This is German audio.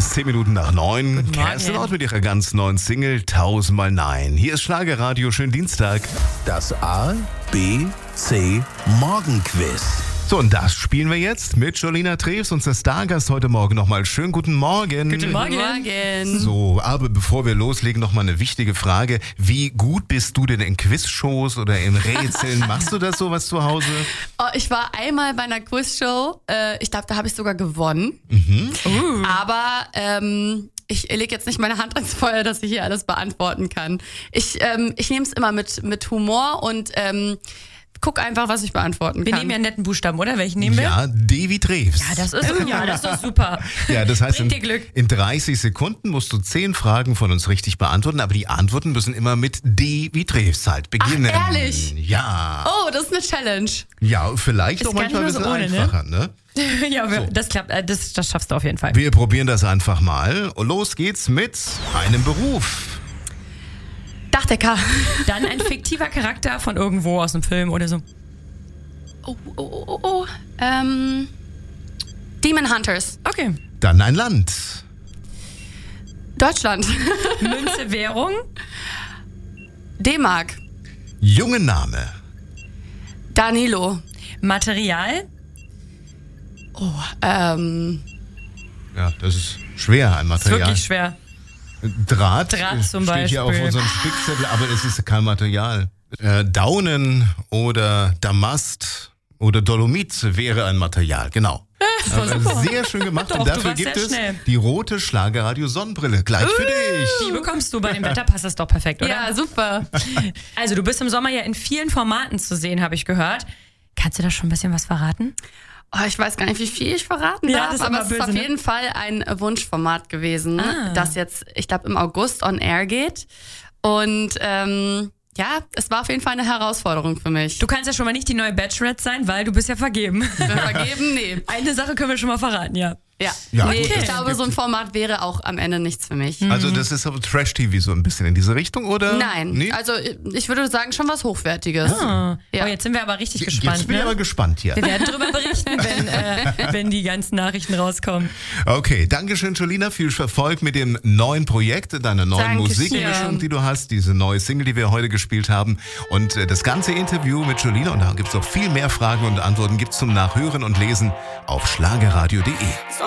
ist 10 Minuten nach 9. Kerstin Ott mit ihrer ganz neuen Single 1000-mal Nein. Hier ist Schlagerradio, schönen Dienstag. Das A, B, C Morgenquiz. So, und das spielen wir jetzt mit Jolina Treves, unser Stargast heute Morgen nochmal. Schönen guten Morgen. Guten Morgen. So, aber bevor wir loslegen, nochmal eine wichtige Frage. Wie gut bist du denn in Quizshows oder in Rätseln? Machst du das sowas zu Hause? Oh, ich war einmal bei einer Quizshow. Ich glaube, da habe ich sogar gewonnen. Aber ich lege jetzt nicht meine Hand ins Feuer, dass ich hier alles beantworten kann. Ich nehme es immer mit Humor und guck einfach, was ich beantworten kann. Wir nehmen ja einen netten Buchstaben, oder? Welchen nehmen wir? Ja, D wie Treves. Ja, das ist doch super. Ja, das heißt, Bringt dir Glück. in 30 Sekunden musst du 10 Fragen von uns richtig beantworten, aber die Antworten müssen immer mit D wie Treves halt beginnen. Ach, ehrlich? Ja. Oh, das ist eine Challenge. Ja, vielleicht Ist auch gar manchmal ein nicht bisschen mehr so ohne, einfacher, ne? Ja, das klappt. Das schaffst du auf jeden Fall. Wir probieren das einfach mal. Und los geht's mit einem Beruf. Dachdecker. Dann ein fiktiver Charakter von irgendwo aus einem Film oder so. Oh. Demon Hunters. Okay. Dann ein Land. Deutschland. Münze, Währung. D-Mark. Junge Name. Danilo. Material. Ja, das ist schwer, ein Ist Material. wirklich schwer. Draht zum steht hier auf Beispiel. unserem Spickzettel, aber es ist kein Material. Daunen oder Damast oder Dolomit wäre ein Material, genau. Aber sehr schön gemacht. Doch, und du dafür warst gibt sehr es schnell. die rote Schlagerradio-Sonnenbrille. Gleich für dich. Die bekommst du. Bei dem Wetter passt das doch perfekt, oder? Ja, super. Also, du bist im Sommer ja in vielen Formaten zu sehen, habe ich gehört. Kannst du da schon ein bisschen was verraten? Oh, ich weiß gar nicht, wie viel ich verraten Ja, darf, das ist aber immer es ist böse, auf ne? jeden Fall ein Wunschformat gewesen, das jetzt, ich glaube, im August on air geht. Und ja, es war auf jeden Fall eine Herausforderung für mich. Du kannst ja schon mal nicht die neue Bachelorette sein, weil du bist ja vergeben. Vergeben? Nee. Eine Sache können wir schon mal verraten, ja. Ja, Ja, nee, gut, ich das glaube, so ein Format wäre auch am Ende nichts für mich. Also das ist aber Trash-TV so ein bisschen in diese Richtung, oder? Nein, Nee? also ich würde sagen, schon was Hochwertiges. Ja. Ja. Oh, jetzt sind wir aber richtig Jetzt gespannt. bin ich aber Ne? gespannt hier. Wir werden darüber berichten, wenn die ganzen Nachrichten rauskommen. Okay, Dankeschön, Jolina. Viel Erfolg mit dem neuen Projekt, deiner neuen Dankeschön. Musikmischung, die du hast, diese neue Single, die wir heute gespielt haben. Und das ganze Interview mit Jolina, und da gibt es noch viel mehr Fragen und Antworten, gibt es zum Nachhören und Lesen auf schlagerradio.de.